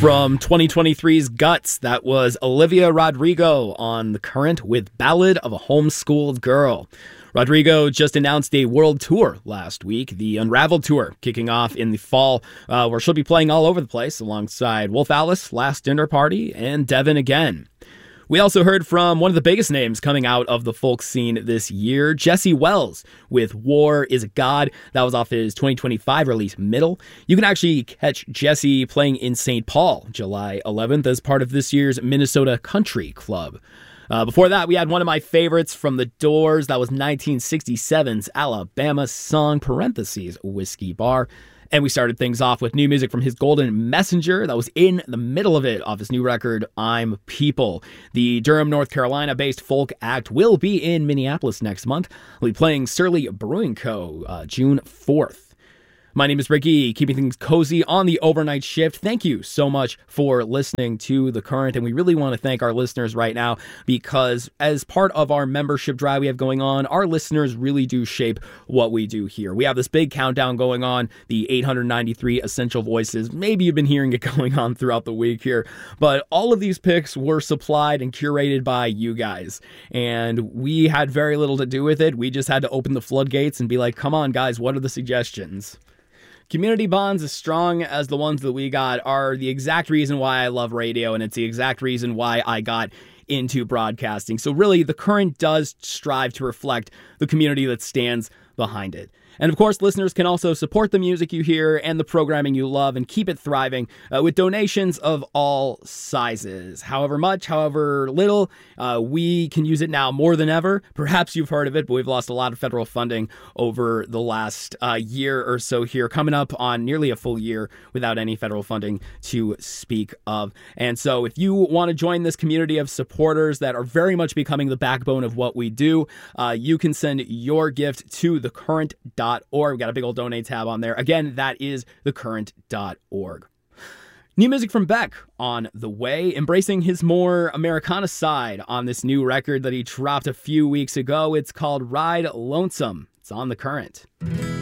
From 2023's Guts, that was Olivia Rodrigo on The Current with Ballad of a Homeschooled Girl. Rodrigo just announced a world tour last week, the Unraveled Tour, kicking off in the fall, where she'll be playing all over the place alongside Wolf Alice, Last Dinner Party, and Devin Again. We also heard from one of the biggest names coming out of the folk scene this year, Jesse Wells, with War is a God. That was off his 2025 release, Middle. You can actually catch Jesse playing in St. Paul, July 11th, as part of this year's Minnesota Country Club. Before that, we had one of my favorites from The Doors. That was 1967's Alabama song, parentheses, Whiskey Bar. And we started things off with new music from his Golden Messenger. That was in the middle of it off his new record, I'm People. The Durham, North Carolina-based folk act will be in Minneapolis next month. We'll be playing Surly Brewing Co. June 4th. My name is Ricky, keeping things cozy on the overnight shift. Thank you so much for listening to The Current, and we really want to thank our listeners right now because as part of our membership drive we have going on, our listeners really do shape what we do here. We have this big countdown going on, the 893 Essential Voices. Maybe you've been hearing it going on throughout the week here, but all of these picks were supplied and curated by you guys, and we had very little to do with it. We just had to open the floodgates and be like, come on guys, what are the suggestions? Community bonds as strong as the ones that we got are the exact reason why I love radio, and it's the exact reason why I got into broadcasting. So really, The Current does strive to reflect the community that stands behind it. And of course, listeners can also support the music you hear and the programming you love and keep it thriving with donations of all sizes. However much, however little, we can use it now more than ever. Perhaps you've heard of it, but we've lost a lot of federal funding over the last year or so here, coming up on nearly a full year without any federal funding to speak of. And so if you want to join this community of supporters that are very much becoming the backbone of what we do, you can send your gift to thecurrent.org. We've got a big old donate tab on there. Again, that is thecurrent.org. New music from Beck on the way, embracing his more Americana side on this new record that he dropped a few weeks ago. It's called Ride Lonesome. It's on The Current.